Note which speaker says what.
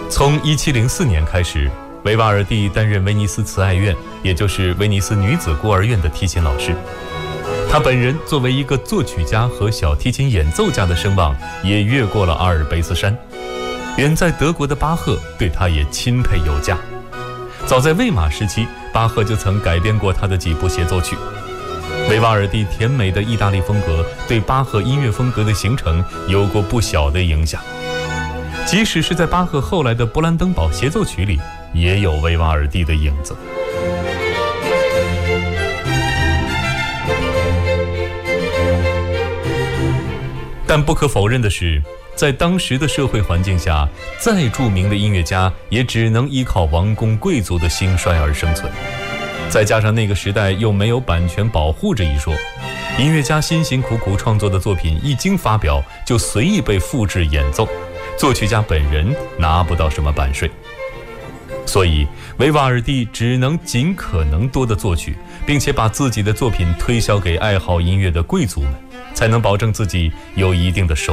Speaker 1: 从1704年开始，维瓦尔第担任威尼斯慈爱院，也就是威尼斯女子孤儿院的提琴老师。他本人作为一个作曲家和小提琴演奏家的声望也越过了阿尔卑斯山。远在德国的巴赫对他也钦佩有加。早在魏玛时期，巴赫就曾改编过他的几部协奏曲。维瓦尔第甜美的意大利风格对巴赫音乐风格的形成有过不小的影响，即使是在巴赫后来的勃兰登堡协奏曲里，也有维瓦尔第的影子。但不可否认的是，在当时的社会环境下，再著名的音乐家也只能依靠王公贵族的兴衰而生存。再加上那个时代又没有版权保护这一说，音乐家辛辛苦苦创作的作品一经发表就随意被复制演奏，作曲家本人拿不到什么版税。所以维瓦尔第只能尽可能多的作曲，并且把自己的作品推销给爱好音乐的贵族们，才能保证自己有一定的收入。